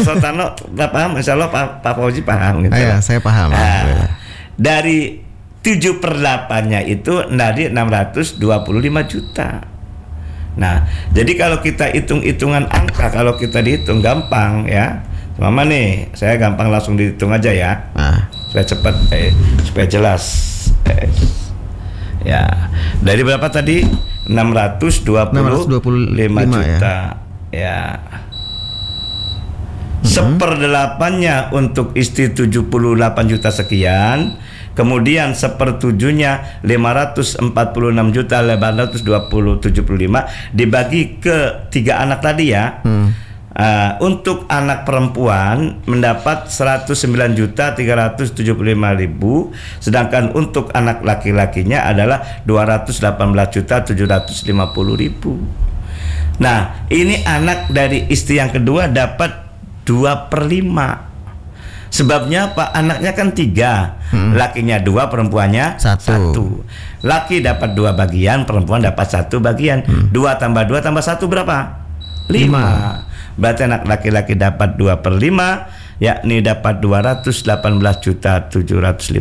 Sultano nggak paham, insya Allah Pak Fauzi paham gitu. Ya, saya paham. Dari 7/8-nya itu dari 625 juta. Nah, jadi kalau kita hitung-hitungan angka, kalau kita dihitung gampang ya. Mama nih, saya gampang langsung dihitung aja ya. Supaya cepat, supaya jelas. Ya, dari berapa tadi? 625 juta. Ya. 1/8-nya untuk istri 78 juta sekian. Kemudian 1/7-nya 546 juta 875 dibagi ke 3 anak tadi ya. Untuk anak perempuan mendapat 109.375.000, sedangkan untuk anak laki-lakinya adalah 218.750.000. Nah, ini anak dari istri yang kedua dapat 2/5. Sebabnya Pak, anaknya kan 3, lakinya 2, perempuannya 1. Laki dapat 2 bagian, perempuan dapat 1 bagian. 2 tambah 2 tambah 1 berapa? 5. Berarti anak laki-laki dapat 2/5, yakni dapat 218.750.000.